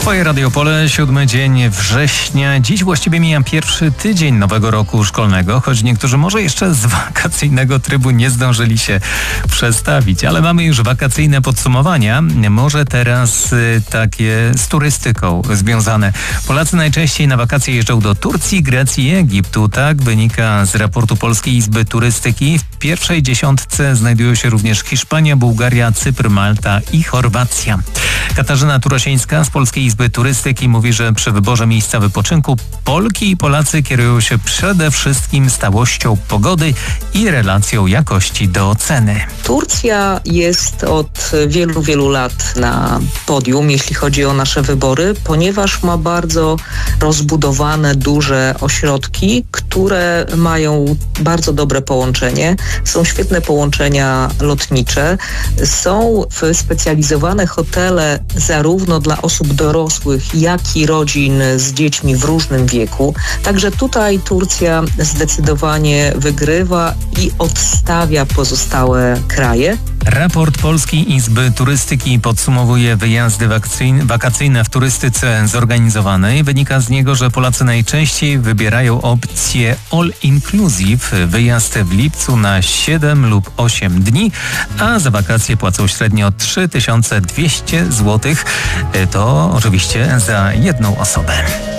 Twoje Radio Pole, 7 dzień września. Dziś właściwie mija pierwszy tydzień nowego roku szkolnego, choć niektórzy może jeszcze z wakacyjnego trybu nie zdążyli się przestawić, ale mamy już wakacyjne podsumowania. Może teraz takie z turystyką związane. Polacy najczęściej na wakacje jeżdżą do Turcji, Grecji i Egiptu. Tak wynika z raportu Polskiej Izby Turystyki. W pierwszej dziesiątce znajdują się również Hiszpania, Bułgaria, Cypr, Malta i Chorwacja. Katarzyna Turosińska z Polskiej Izby Turystyki mówi, że przy wyborze miejsca wypoczynku Polki i Polacy kierują się przede wszystkim stałością pogody i relacją jakości do ceny. Turcja jest od wielu, wielu lat na podium, jeśli chodzi o nasze wybory, ponieważ ma bardzo rozbudowane, duże ośrodki, które mają bardzo dobre połączenie. Są świetne połączenia lotnicze. Są wyspecjalizowane hotele zarówno dla osób dorosłych, jak i rodzin z dziećmi w różnym wieku. Także tutaj Turcja zdecydowanie wygrywa i odstawia pozostałe kraje. Raport Polskiej Izby Turystyki podsumowuje wyjazdy wakacyjne w turystyce zorganizowanej. Wynika z niego, że Polacy najczęściej wybierają opcję all inclusive, wyjazd w lipcu na 7 lub 8 dni, a za wakacje płacą średnio 3200 zł. To oczywiście za jedną osobę.